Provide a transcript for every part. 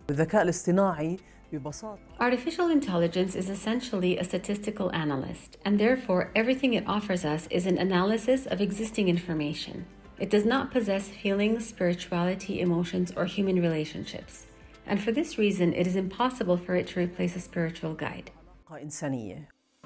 الذكاء الاصطناعي ببساطة Artificial intelligence is essentially a statistical analyst, and therefore everything it offers us is an analysis of existing information. It does not possess feelings, spirituality, emotions, or human relationships. And for this reason, it is impossible for it to replace a spiritual guide. إنسانية.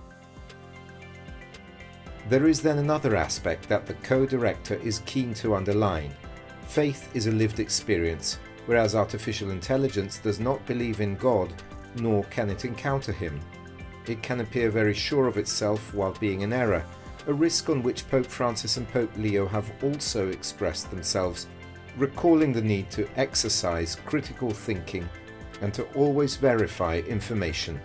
There is then another aspect that the co-director is keen to underline. Faith is a lived experience, whereas artificial intelligence does not believe in God, nor can it encounter him. It can appear very sure of itself while being in error, a risk on which Pope Francis and Pope Leo have also expressed themselves, recalling the need to exercise critical thinking and to always verify information.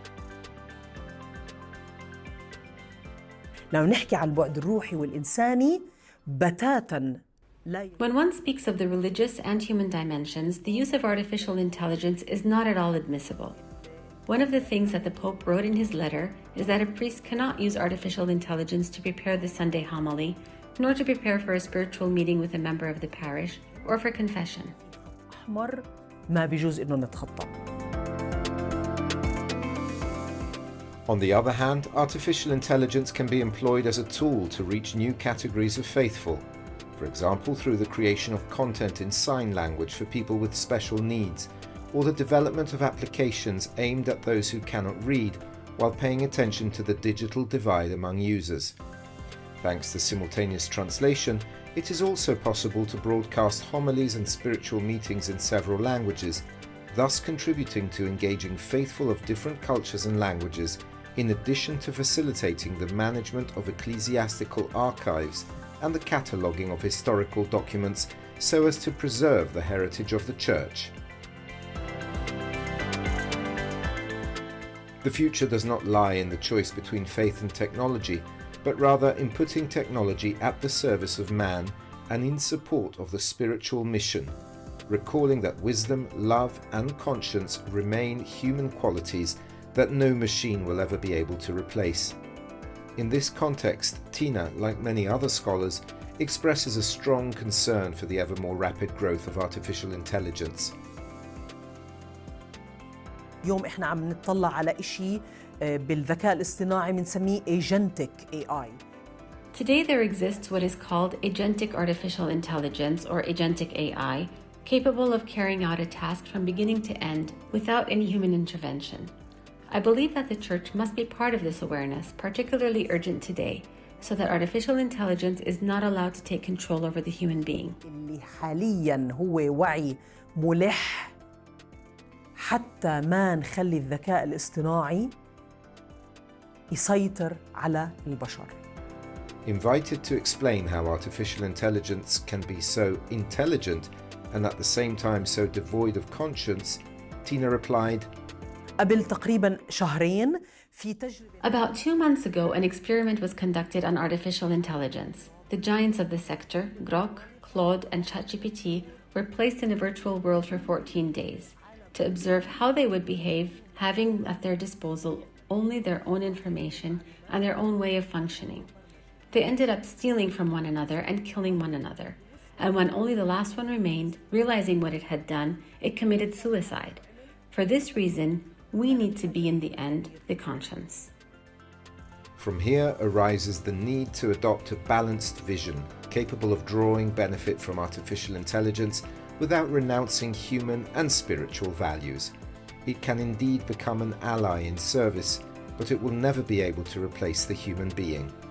لو نحكي عن البعد الروحي والإنساني بتاتا لا. When one speaks of the religious and human dimensions, the use of artificial intelligence is not at all admissible. One of the things that the Pope wrote in his letter is that a priest cannot use artificial intelligence to prepare the Sunday homily, nor to prepare for a spiritual meeting with a member of the parish, or for confession. أحمر ما بيجوز إنه نتخطى. On the other hand, artificial intelligence can be employed as a tool to reach new categories of faithful, for example through the creation of content in sign language for people with special needs, or the development of applications aimed at those who cannot read, while paying attention to the digital divide among users. Thanks to simultaneous translation, it is also possible to broadcast homilies and spiritual meetings in several languages, thus contributing to engaging faithful of different cultures and languages, in addition to facilitating the management of ecclesiastical archives and the cataloguing of historical documents so as to preserve the heritage of the Church. The future does not lie in the choice between faith and technology, but rather in putting technology at the service of man and in support of the spiritual mission, recalling that wisdom, love, and conscience remain human qualities that no machine will ever be able to replace. In this context, Tina, like many other scholars, expresses a strong concern for the ever more rapid growth of artificial intelligence. اليوم احنا عم نطلع على إشي بالذكاء الاصطناعي بنسميه agentic AI. Today there exists what is called agentic artificial intelligence, or agentic AI, capable of carrying out a task from beginning to end without any human intervention. I believe that the Church must be part of this awareness, particularly urgent today, so that artificial intelligence is not allowed to take control over the human being. اللي حالياً هو وعي ملح حتى ما نخلي الذكاء الاصطناعي يسيطر على البشر. Invited to explain how artificial intelligence can be so intelligent and at the same time so devoid of conscience, Tina replied, قبل تقريباً شهرين في تجربة. About 2 months ago, an experiment was conducted on artificial intelligence. The giants of the sector, Grok, Claude, and ChatGPT, were placed in a virtual world for 14 days to observe how they would behave, having at their disposal only their own information and their own way of functioning. They ended up stealing from one another and killing one another. And when only the last one remained, realizing what it had done, it committed suicide. For this reason, we need to be in the end the conscience. From here arises the need to adopt a balanced vision, capable of drawing benefit from artificial intelligence without renouncing human and spiritual values. It can indeed become an ally in service, but it will never be able to replace the human being.